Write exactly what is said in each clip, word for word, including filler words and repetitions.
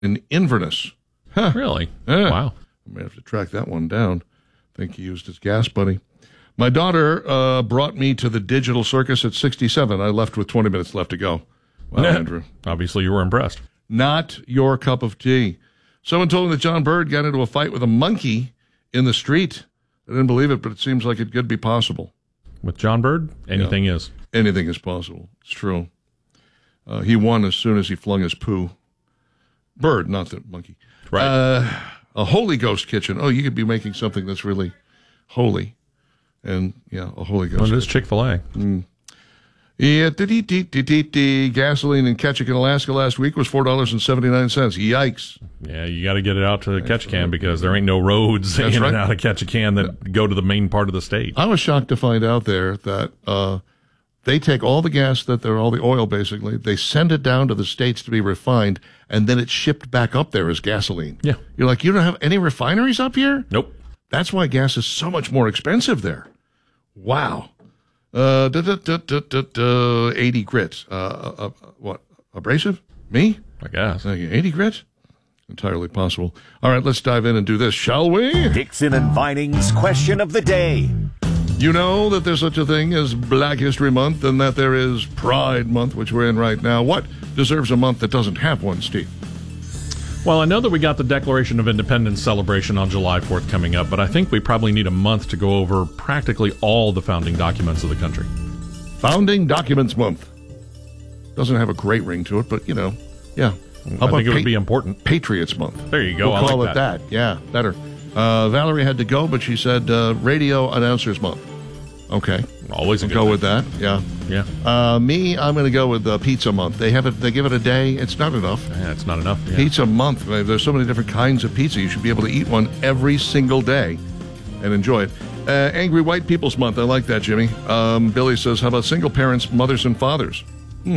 in Inverness. Huh. Really? Yeah. Wow. I may have to track that one down. I think he used his gas buddy. My daughter uh, brought me to the digital circus at sixty-seven. I left with twenty minutes left to go. Wow, Andrew. Obviously, you were impressed. Not your cup of tea. Someone told me that John Bird got into a fight with a monkey in the street. I didn't believe it, but it seems like it could be possible. With John Bird, anything Yeah. is. Anything is possible. It's true. Uh, he won as soon as he flung his poo. Bird, not the monkey. Right. Uh, a Holy Ghost kitchen. Oh, you could be making something that's really holy. And, yeah, a Holy Ghost Well, it is Chick-fil-A. Mm. Yeah, dee dee dee dee dee. Gasoline in Ketchikan, Alaska last week was four dollars and seventy-nine cents. Yikes. Yeah, you got to get it out to Ketchikan because there ain't no roads That's in right. and out of Ketchikan that go to the main part of the state. I was shocked to find out there that uh, they take all the gas, that they're all the oil basically, they send it down to the states to be refined, and then it's shipped back up there as gasoline. Yeah. You're like, you don't have any refineries up here? Nope. That's why gas is so much more expensive there. Wow. Uh, da, da, da, da, da, da, eighty grit. Uh, uh, uh, what? Abrasive? Me? I guess. eighty grit? Entirely possible. All right, let's dive in and do this, shall we? Dixon and Vining's question of the day. You know that there's such a thing as Black History Month and that there is Pride Month, which we're in right now. What deserves a month that doesn't have one, Steve? Well, I know that we got the Declaration of Independence celebration on July fourth coming up, but I think we probably need a month to go over practically all the founding documents of the country. Founding Documents Month. Doesn't have a great ring to it, but, you know, yeah. How I think it would pa- be important. Patriots Month. There you go. We'll I call like it that. that. Yeah, better. Uh, Valerie had to go, but she said uh, Radio Announcers Month. Okay. Always a We'll good go thing. with that. Yeah. Yeah. Uh, me, I'm going to go with uh, Pizza Month. They have it. They give it a day. It's not enough. Yeah, it's not enough. Yeah. Pizza Month. There's so many different kinds of pizza. You should be able to eat one every single day and enjoy it. Uh, Angry White People's Month. I like that, Jimmy. Um, Billy says, how about single parents, mothers, and fathers? Hmm.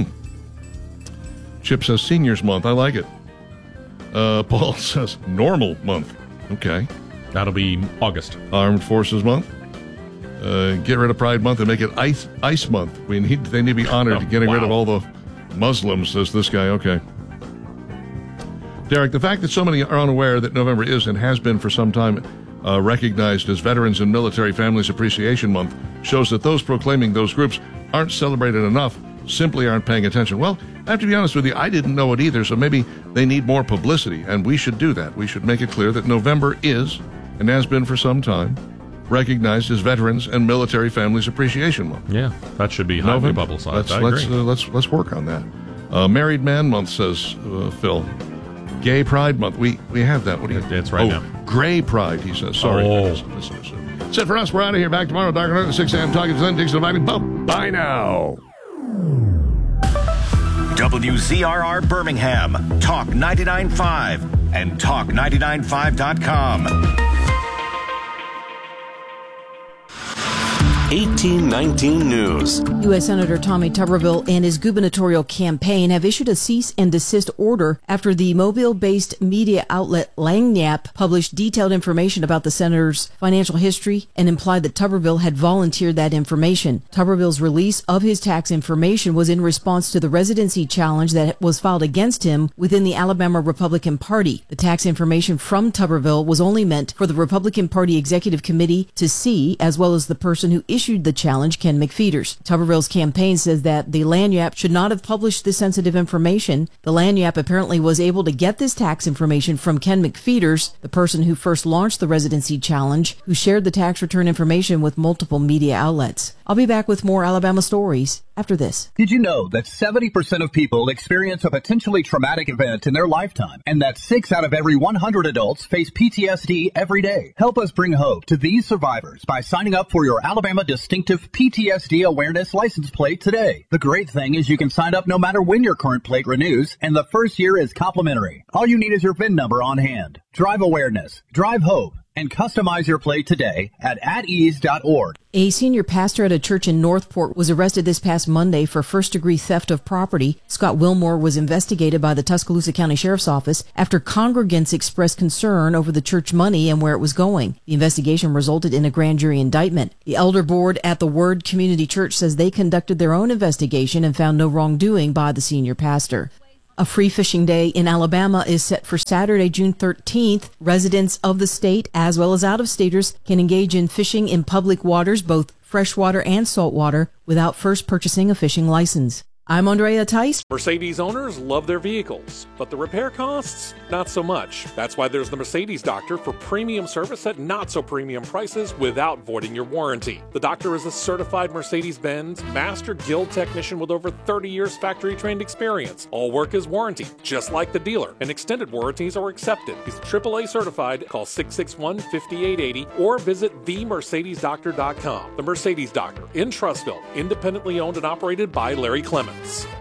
Chip says Seniors Month. I like it. Uh, Paul says Normal Month. Okay. That'll be August. Armed Forces Month. Uh, get rid of Pride Month and make it Ice Ice Month. We need, they need to be honored Oh, getting rid wow. of all the Muslims, says this guy. Okay. Derek, the fact that so many are unaware that November is and has been for some time uh, recognized as Veterans and Military Families Appreciation Month shows that those proclaiming those groups aren't celebrated enough, simply aren't paying attention. Well, I have to be honest with you, I didn't know it either, so maybe they need more publicity, and we should do that. We should make it clear that November is, and has been for some time, recognized as Veterans and Military Families Appreciation Month. Yeah, that should be highly November. publicized. Let's I let's, agree. uh, let's let's work on that. Uh, Married Man Month, says uh, Phil. Gay Pride Month. We we have that. What do you? It- it's right oh, now. Gray Pride. He says. Sorry. Oh. I mis- misunderstood. That's it for us. We're out of here. Back tomorrow. Dark at six a.m. Talking to Glenn Dixon. Bye bye now. W Z R R Birmingham, Talk ninety-nine point five, and talk ninety-nine point five dot com. eighteen nineteen News. U S. Senator Tommy Tuberville and his gubernatorial campaign have issued a cease and desist order after the Mobile-based media outlet Lagniappe published detailed information about the senator's financial history and implied that Tuberville had volunteered that information. Tuberville's release of his tax information was in response to the residency challenge that was filed against him within the Alabama Republican Party. The tax information from Tuberville was only meant for the Republican Party Executive Committee to see, as well as the person who issued the challenge, Ken McPheeters. Tuberville's campaign says that the Lagniappe should not have published this sensitive information. The Lagniappe apparently was able to get this tax information from Ken McPheeters, the person who first launched the residency challenge, who shared the tax return information with multiple media outlets. I'll be back with more Alabama stories after this. Did you know that seventy percent of people experience a potentially traumatic event in their lifetime, and that six out of every one hundred adults face P T S D every day? Help us bring hope to these survivors by signing up for your Alabama Distinctive P T S D Awareness License Plate today. The great thing is you can sign up no matter when your current plate renews, and the first year is complimentary. All you need is your V I N number on hand. Drive awareness, drive hope, and customize your plate today at at ease dot org. A senior pastor at a church in Northport was arrested this past Monday for first-degree theft of property. Scott Wilmore was investigated by the Tuscaloosa County Sheriff's Office after congregants expressed concern over the church money and where it was going. The investigation resulted in a grand jury indictment. The elder board at the Word Community Church says they conducted their own investigation and found no wrongdoing by the senior pastor. A free fishing day in Alabama is set for Saturday, June thirteenth. Residents of the state, as well as out-of-staters, can engage in fishing in public waters, both freshwater and saltwater, without first purchasing a fishing license. I'm Andrea Tice. Mercedes owners love their vehicles, but the repair costs, not so much. That's why there's the Mercedes Doctor for premium service at not so premium prices without voiding your warranty. The Doctor is a certified Mercedes-Benz Master Guild technician with over thirty years factory trained experience. All work is warranted, just like the dealer, and extended warranties are accepted. He's triple A certified. Call six six one, five eight eight zero or visit the mercedes doctor dot com. The Mercedes Doctor in Trussville, independently owned and operated by Larry Clemens.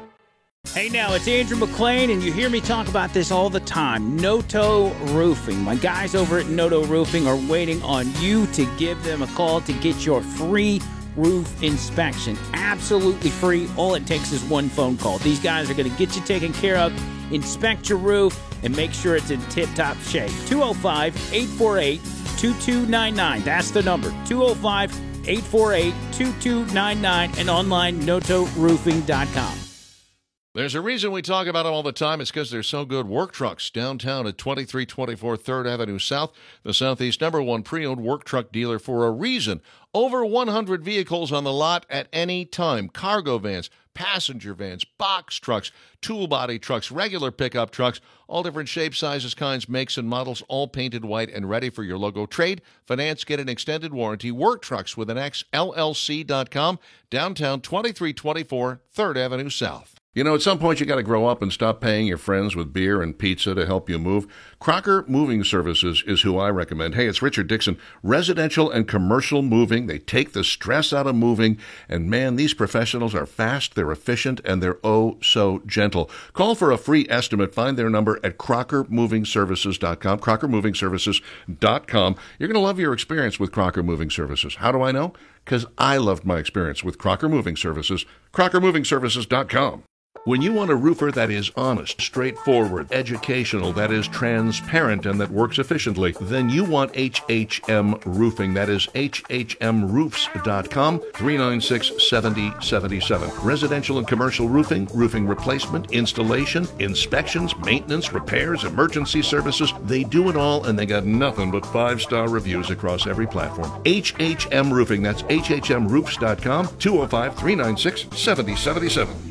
Hey now, it's Andrew McLean, and you hear me talk about this all the time. Noto Roofing. My guys over at Noto Roofing are waiting on you to give them a call to get your free roof inspection. Absolutely free. All it takes is one phone call. These guys are going to get you taken care of, inspect your roof, and make sure it's in tip-top shape. two oh five, eight four eight, two two nine nine. That's the number. two oh five, eight four eight, two two nine nine and online noto roofing dot com. There's a reason we talk about them all the time. It's because they're so good. Work Trucks, downtown at twenty-three twenty-four third Avenue South, the Southeast number one pre-owned work truck dealer for a reason. Over one hundred vehicles on the lot at any time. Cargo vans, passenger vans, box trucks, tool body trucks, regular pickup trucks, all different shapes, sizes, kinds, makes, and models, all painted white and ready for your logo. Trade, finance, get an extended warranty. Work Trucks with an X, L L C dot com, downtown twenty-three twenty-four third Avenue South. You know, at some point you got to grow up and stop paying your friends with beer and pizza to help you move. Crocker Moving Services is who I recommend. Hey, it's Richard Dixon. Residential and commercial moving. They take the stress out of moving. And man, these professionals are fast, they're efficient, and they're oh so gentle. Call for a free estimate. Find their number at crocker moving services dot com, crocker moving services dot com. You're going to love your experience with Crocker Moving Services. How do I know? Because I loved my experience with Crocker Moving Services. crocker moving services dot com. When you want a roofer that is honest, straightforward, educational, that is transparent, and that works efficiently, then you want H H M Roofing. That is H H M roofs dot com, three nine six, seven zero seven seven. Residential and commercial roofing, roofing replacement, installation, inspections, maintenance, repairs, emergency services. They do it all, and they got nothing but five-star reviews across every platform. H H M Roofing. That's H H M roofs dot com, two oh five, three nine six, seven zero seven seven.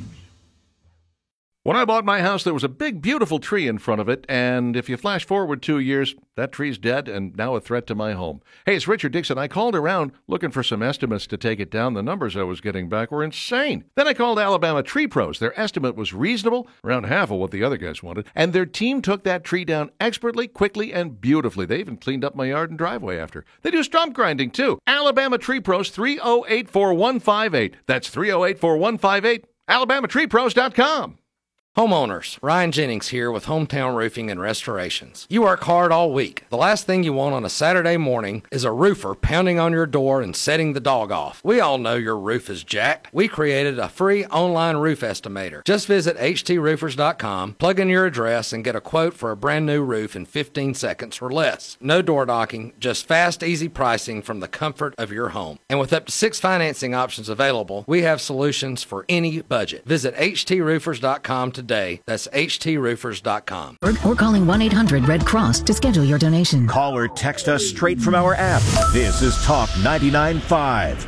When I bought my house, there was a big, beautiful tree in front of it, and if you flash forward two years, that tree's dead and now a threat to my home. Hey, it's Richard Dixon. I called around looking for some estimates to take it down. The numbers I was getting back were insane. Then I called Alabama Tree Pros. Their estimate was reasonable, around half of what the other guys wanted, and their team took that tree down expertly, quickly, and beautifully. They even cleaned up my yard and driveway after. They do stump grinding, too. Alabama Tree Pros, three oh eight, four one five eight. That's three oh eight, four one five eight, alabama tree pros dot com. Homeowners, Ryan Jennings here with Hometown Roofing and Restorations. You work hard all week. The last thing you want on a Saturday morning is a roofer pounding on your door and setting the dog off. We all know your roof is jacked. We created a free online roof estimator. Just visit H T roofers dot com, plug in your address, and get a quote for a brand new roof in fifteen seconds or less. No door knocking, just fast, easy pricing from the comfort of your home. And with up to six financing options available, we have solutions for any budget. Visit H T roofers dot com today. Today. That's H T roofers dot com. Or, or calling one eight hundred red cross to schedule your donation. Call or text us straight from our app. This is Talk ninety-nine point five.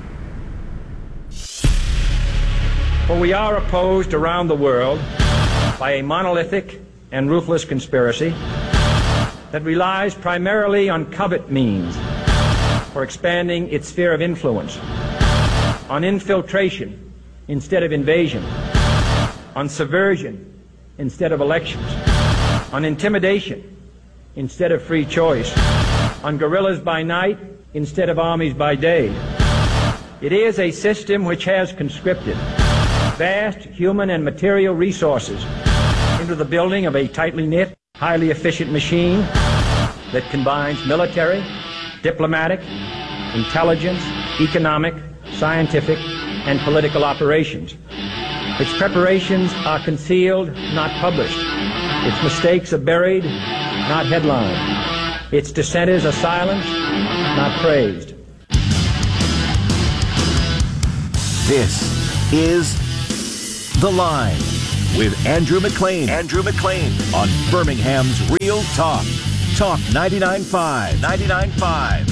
For we are opposed around the world by a monolithic and ruthless conspiracy that relies primarily on covert means for expanding its sphere of influence, on infiltration instead of invasion, on subversion instead of elections, on intimidation instead of free choice, on guerrillas by night instead of armies by day. It is a system which has conscripted vast human and material resources into the building of a tightly knit, highly efficient machine that combines military, diplomatic, intelligence, economic, scientific, and political operations. Its preparations are concealed, not published. Its mistakes are buried, not headlined. Its dissenters are silenced, not praised. This is The Line. with Andrew McLean. Andrew McLean on Birmingham's Real Talk. Talk ninety-nine point five. ninety-nine point five.